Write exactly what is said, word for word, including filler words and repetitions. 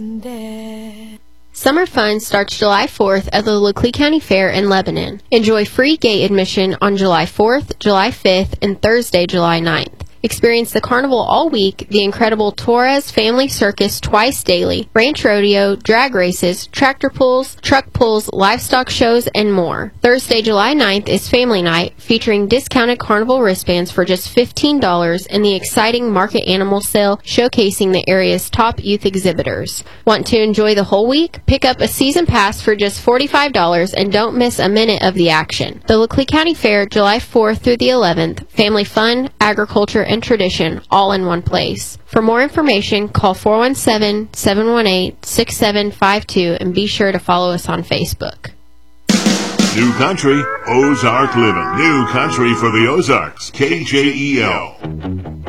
Summer Fun starts July fourth at the Laclede County Fair in Lebanon. Enjoy free gate admission on July fourth, July fifth, and Thursday, July ninth. Experience the carnival all week, the incredible Torres Family Circus twice daily, ranch rodeo, drag races, tractor pulls, truck pulls, livestock shows, and more. Thursday, July ninth is Family Night, featuring discounted carnival wristbands for just fifteen dollars and the exciting market animal sale showcasing the area's top youth exhibitors. Want to enjoy the whole week? Pick up a season pass for just forty-five dollars and don't miss a minute of the action. The Laclede County Fair, July fourth through the eleventh. Family fun, agriculture, and tradition all in one place. For more information, call four one seven, seven one eight, six seven five two and be sure to follow us on Facebook. New Country, Ozark Living. New Country for the Ozarks, K J E L.